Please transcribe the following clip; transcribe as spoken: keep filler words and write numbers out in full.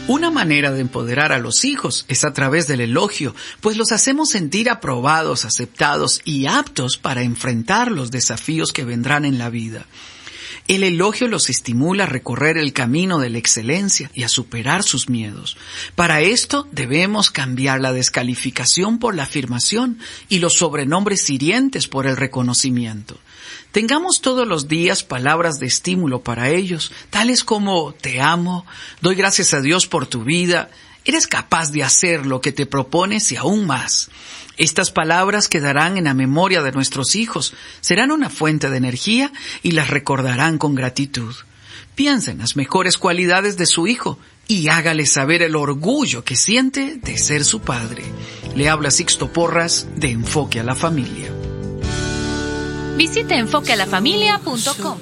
Una manera de empoderar a los hijos es a través del elogio, pues los hacemos sentir aprobados, aceptados y aptos para enfrentar los desafíos que vendrán en la vida. El elogio los estimula a recorrer el camino de la excelencia y a superar sus miedos. Para esto debemos cambiar la descalificación por la afirmación y los sobrenombres hirientes por el reconocimiento. Tengamos todos los días palabras de estímulo para ellos, tales como te amo, doy gracias a Dios por tu vida, eres capaz de hacer lo que te propones y aún más. Estas palabras quedarán en la memoria de nuestros hijos, serán una fuente de energía y las recordarán con gratitud. Piensa en las mejores cualidades de su hijo y hágale saber el orgullo que siente de ser su padre. Le habla Sixto Porras de Enfoque a la Familia. Visite enfoque a la familia punto com.